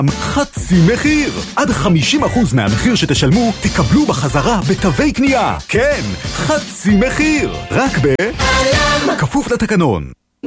חצי מחיר. עד 50% מהמחיר שתשלמו תקבלו בחזרה בתווי קנייה. כן, חצי מחיר. רק כפוף לתקנון.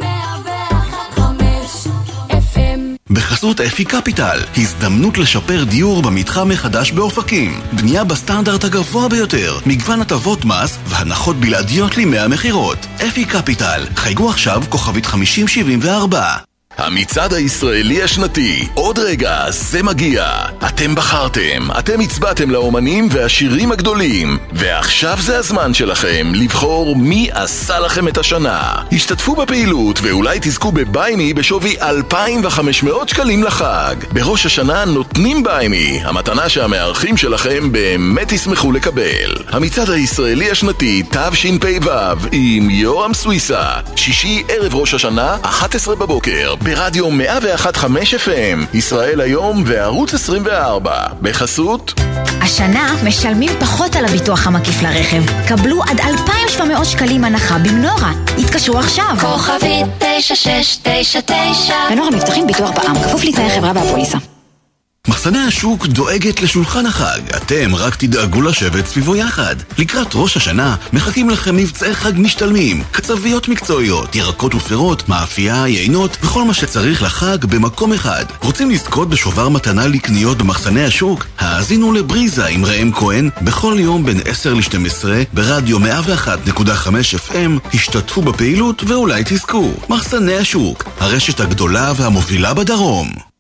בחסות אפי קפיטל, הזדמנות לשפר דיור במתחם מחדש באופקים. בנייה בסטנדרט הגבוה ביותר, מגוון הטבות מס והנחות בלעדיות לימי המחירות. אפי קפיטל, חייגו עכשיו כוכבית 5074. המצעד הישראלי השנתי, עוד רגע זה מגיע. אתם בחרתם, אתם הצבעתם לאומנים והשירים הגדולים, ועכשיו זה הזמן שלכם לבחור מי עשה לכם את השנה. השתתפו בפעילות ואולי תזכו בביימי בשווי 2,500 שקלים לחג. בראש השנה נותנים ביימי, המתנה שהמארחים שלכם באמת ישמחו לקבל. המצעד הישראלי השנתי תשפ"ו עם יורם סוויסה, שישי ערב ראש השנה 11 בבוקר ברדיו 101.5 FM, ישראל היום וערוץ 24. בחסות השנה משלמים פחות על הביטוח המקיף לרכב. קבלו עד 2,700 שקלים הנחה במנורה. התקשרו עכשיו. כוכבית 9699. מנורה מבטחים ביטוח בע"מ, כפוף לתנאי חברה והפוליסה. מחסני השוק דואגת לשולחן החג. אתם רק תדאגו לשבת סביבו יחד. לקראת ראש השנה מחכים לכם מבצעי חג משתלמים, קצביות מקצועיות, ירקות ופירות, מאפייה, יינות וכל מה שצריך לחג במקום אחד. רוצים לזכות בשובר מתנה לקניות במחסני השוק? האזינו לבריזה עם ראם כהן בכל יום בין 10 ל-12 ברדיו 101.5 FM. השתתפו בפעילות ואולי תזכו. מחסני השוק, הרשת הגדולה והמובילה בדרום.